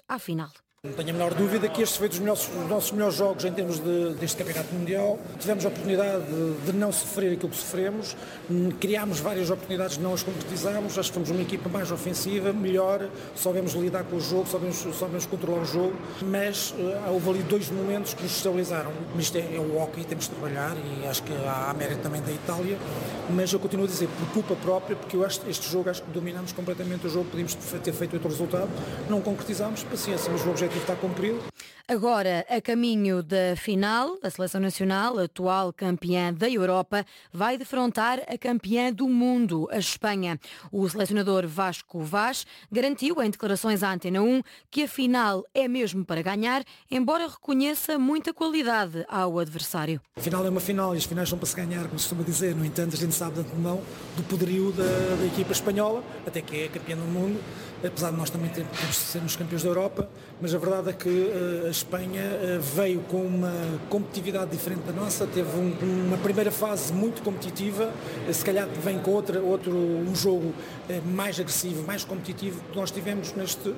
à final. Não tenho a menor dúvida que estes foi dos nossos melhores jogos em termos deste Campeonato Mundial. Tivemos a oportunidade de não sofrer aquilo que sofremos, criámos várias oportunidades, não as concretizámos, acho que fomos uma equipa mais ofensiva, melhor, soubemos lidar com o jogo, soubemos controlar o jogo, mas houve ali 2 momentos que nos estabilizaram. Isto é o hóquei, temos de trabalhar e acho que há mérito também da Itália, mas eu continuo a dizer, por culpa própria, porque este jogo acho que dominamos completamente o jogo, podíamos ter feito outro resultado, não concretizámos, paciência, mas o objetivo está cumprido. Agora, a caminho da final, a Seleção Nacional, atual campeã da Europa, vai defrontar a campeã do mundo, a Espanha. O selecionador Vasco Vaz garantiu em declarações à Antena 1 que a final é mesmo para ganhar, embora reconheça muita qualidade ao adversário. A final é uma final e as finais são para se ganhar, como se costuma dizer. No entanto, a gente sabe de antemão do poderio da equipa espanhola, até que é campeã do mundo, apesar de nós também sermos campeões da Europa, mas a verdade é que a Espanha veio com uma competitividade diferente da nossa, teve uma primeira fase muito competitiva, se calhar vem com um jogo mais agressivo, mais competitivo que nós tivemos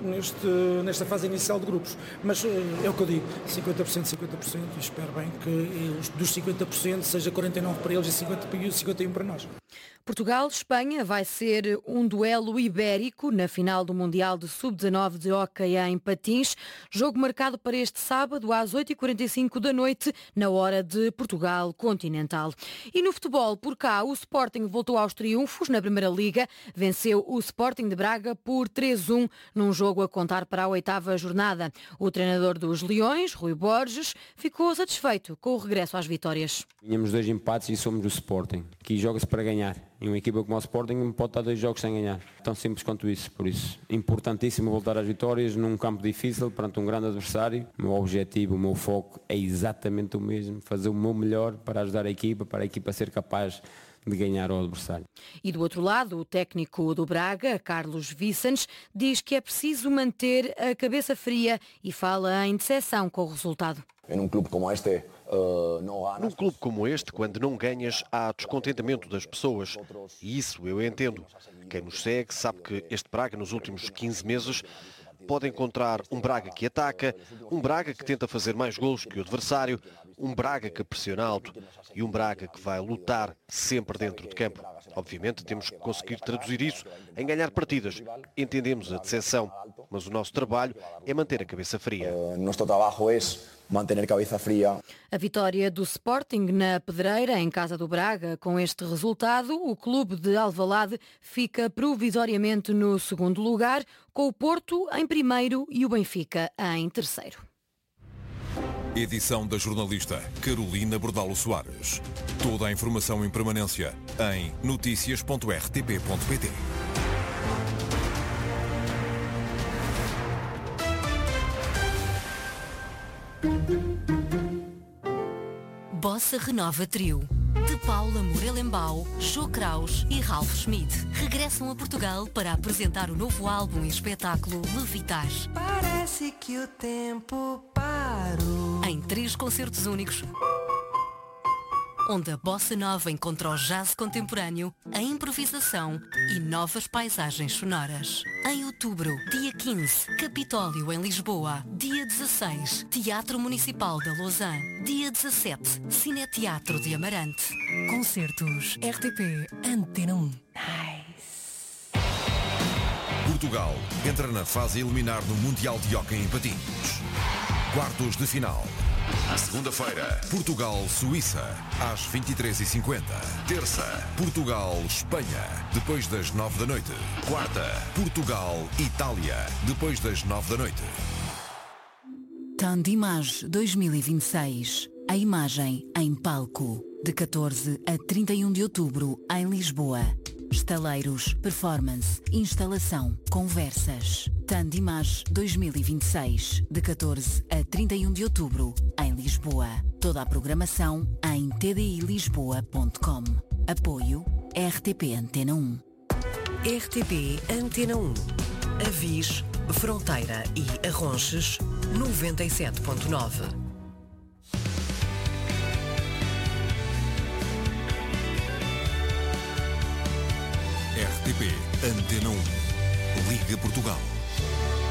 nesta fase inicial de grupos. Mas é o que eu digo, 50%, 50%, e espero bem que dos 50% seja 49% para eles e 51% para nós. Portugal-Espanha vai ser um duelo ibérico na final do Mundial de Sub-19 de hóquei em patins, jogo marcado para este sábado às 8h45 da noite, na hora de Portugal continental. E no futebol, por cá, o Sporting voltou aos triunfos na Primeira Liga, venceu o Sporting de Braga por 3-1 num jogo a contar para a 8ª jornada. O treinador dos Leões, Rui Borges, ficou satisfeito com o regresso às vitórias. Tínhamos 2 empates e somos o Sporting, que joga-se para ganhar. E uma equipa como o Sporting não pode estar 2 jogos sem ganhar. Tão simples quanto isso. Por isso, importantíssimo voltar às vitórias num campo difícil, perante um grande adversário. O meu objetivo, o meu foco é exatamente o mesmo. Fazer o meu melhor para ajudar a equipa, para a equipa ser capaz de ganhar ao adversário. E do outro lado, o técnico do Braga, Carlos Vicens, diz que é preciso manter a cabeça fria e fala em decepção com o resultado. Num clube como este, Num clube como este, quando não ganhas, há descontentamento das pessoas. E isso eu entendo. Quem nos segue sabe que este Braga, nos últimos 15 meses, pode encontrar um Braga que ataca, um Braga que tenta fazer mais golos que o adversário, um Braga que pressiona alto e um Braga que vai lutar sempre dentro de campo. Obviamente temos que conseguir traduzir isso em ganhar partidas. Entendemos a decepção, mas o nosso trabalho é manter a cabeça fria. Nosso trabalho é manter a cabeça fria. A vitória do Sporting na Pedreira, em casa do Braga, com este resultado, o clube de Alvalade fica provisoriamente no segundo lugar, com o Porto em primeiro e o Benfica em terceiro. Edição da jornalista Carolina Bordalo Soares. Toda a informação em permanência em noticias.rtp.pt. Bossa Renova Trio, de Paula Morelembau, Jô Kraus e Ralph Schmidt, regressam a Portugal para apresentar o novo álbum e espetáculo Levitar. Parece que o tempo parou. Em 3 concertos únicos, onde a Bossa Nova encontra o jazz contemporâneo, a improvisação e novas paisagens sonoras. Em outubro, dia 15, Capitólio em Lisboa. Dia 16, Teatro Municipal da Lausanne. Dia 17, Cineteatro de Amarante. Concertos RTP Antena 1. Portugal entra na fase eliminar no Mundial de Hóquei em Patins. Quartos de final. Segunda-feira, Portugal-Suíça, às 23h50. Terça, Portugal-Espanha, depois das 9 da noite. Quarta, Portugal-Itália, depois das 9 da noite. Temps d'Image 2026. A imagem em palco. De 14 a 31 de outubro, em Lisboa. Estaleiros, performance, instalação, conversas. Temps d'Image 2026. De 14 a 31 de outubro, em Lisboa. Toda a programação em tdilisboa.com. Apoio RTP Antena 1. RTP Antena 1. Avis, Fronteira e Arronches, 97.9. RTP Antena 1. Liga Portugal.